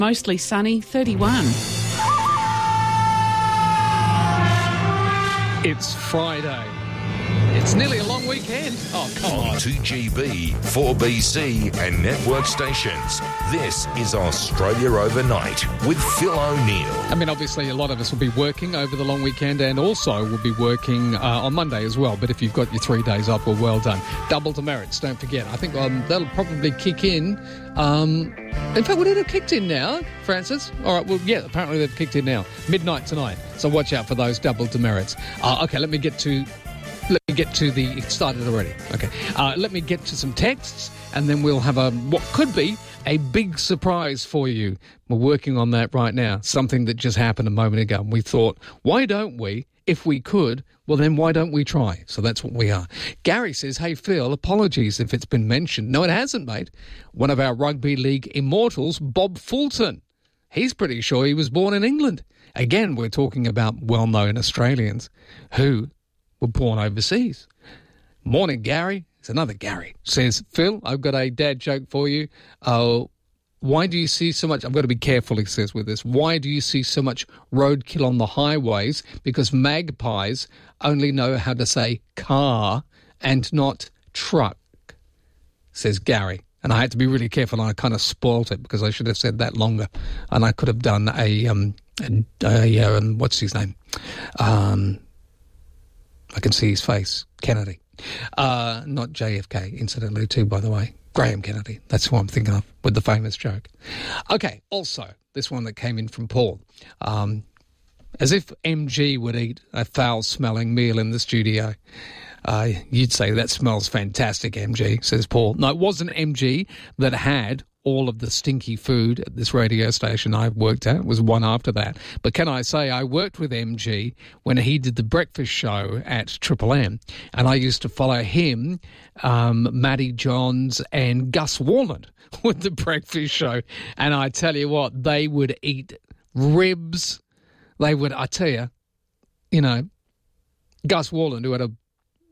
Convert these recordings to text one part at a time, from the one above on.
Mostly sunny, 31. It's Friday. It's nearly a long weekend. Oh, come on. 2GB, 4BC and network stations. This is Australia Overnight with Phil O'Neill. I mean, obviously, a lot of us will be working over the long weekend and also will be working on Monday as well. But if you've got your 3 days off, well, well done. Double demerits, don't forget. I think that'll probably kick in. In fact, would it have kicked in now, Francis? All right, well, yeah, apparently they've kicked in now. Midnight tonight. So watch out for those double demerits. Okay, let me get to the... It started already. Okay. Let me get to some texts, and then we'll have what could be a big surprise for you. We're working on that right now. Something that just happened a moment ago. And we thought, why don't we? If we could, well, then why don't we try? So that's what we are. Gary says, hey, Phil, apologies if it's been mentioned. No, it hasn't, mate. One of our rugby league immortals, Bob Fulton. He's pretty sure he was born in England. Again, we're talking about well-known Australians who were born overseas. Morning, Gary. It's another Gary. Says, Phil, I've got a dad joke for you. Why do you see so much... I've got to be careful, he says, with this. Why do you see so much roadkill on the highways? Because magpies only know how to say car and not truck, says Gary. And I had to be really careful, and I kind of spoilt it because I should have said that longer. And I could have done what's his name? I can see his face. Kennedy. Not JFK, incidentally, too, by the way. Graham Kennedy. That's who I'm thinking of with the famous joke. Okay, also, this one that came in from Paul. As if MG would eat a foul-smelling meal in the studio. You'd say, that smells fantastic, MG, says Paul. No, it wasn't MG that had all of the stinky food at this radio station I worked at. It was one after that. But can I say I worked with MG when he did the breakfast show at Triple M, and I used to follow him, Matty Johns and Gus Worland with the breakfast show. And I tell you what, they would eat ribs. They would, I tell you, Gus Worland, who had a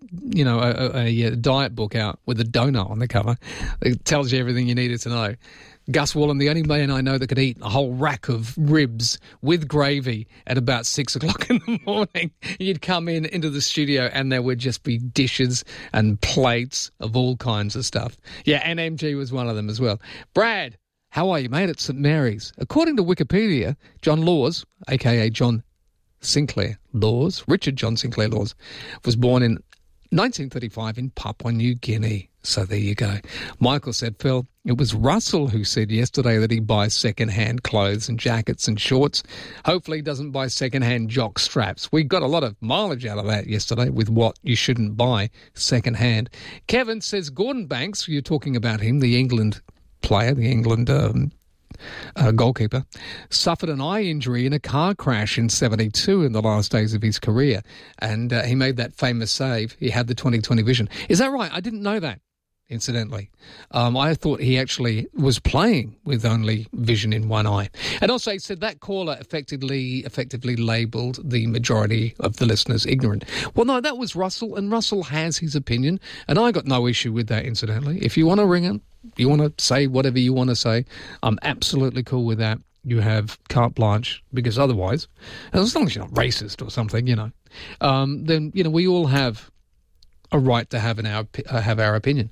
diet book out with a donut on the cover. It tells you everything you needed to know. Gus Worland, the only man I know that could eat a whole rack of ribs with gravy at about 6 o'clock in the morning. You'd come into the studio and there would just be dishes and plates of all kinds of stuff. Yeah, and MG was one of them as well. Brad, how are you, mate, at St Mary's? According to Wikipedia, John Laws, a.k.a. John Sinclair Laws, Richard John Sinclair Laws, was born in 1935 in Papua New Guinea. So there you go. Michael said, Phil, it was Russell who said yesterday that he buys second-hand clothes and jackets and shorts. Hopefully he doesn't buy second-hand jock straps. We got a lot of mileage out of that yesterday with what you shouldn't buy second-hand. Kevin says, Gordon Banks, you're talking about him, the England player, the England goalkeeper, suffered an eye injury in a car crash in 72 in the last days of his career, and he made that famous save. He had the 20/20 vision. Is that right? I didn't know that, incidentally. I thought he actually was playing with only vision in one eye. And also he said that caller effectively labelled the majority of the listeners ignorant. Well, no, that was Russell, and Russell has his opinion, and I got no issue with that, incidentally. If you want to ring him, you want to say whatever you want to say, I'm absolutely cool with that. You have carte blanche, because otherwise, as long as you're not racist or something, then, we all have a right to have our opinion.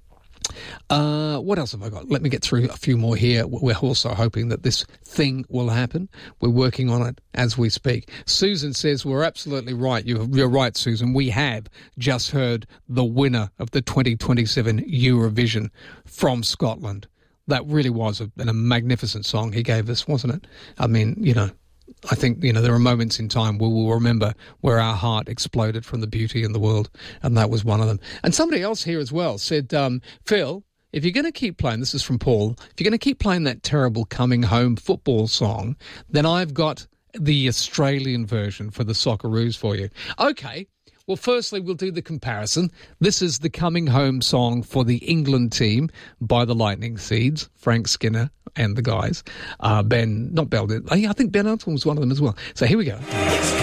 What else have I got? Let me get through a few more here. We're also hoping that this thing will happen. We're working on it as we speak. Susan says, we're absolutely right. You're right, Susan. We have just heard the winner of the 2027 Eurovision from Scotland. That really was a magnificent song he gave us, wasn't it? I mean, I think, there are moments in time where we'll remember where our heart exploded from the beauty in the world, and that was one of them. And somebody else here as well said, Phil, if you're going to keep playing, this is from Paul, if you're going to keep playing that terrible Coming Home football song, then I've got the Australian version for the Socceroos for you. Okay. Well, firstly, we'll do the comparison. This is the Coming Home song for the England team by the Lightning Seeds, Frank Skinner and the guys. I think Ben Elton was one of them as well. So here we go.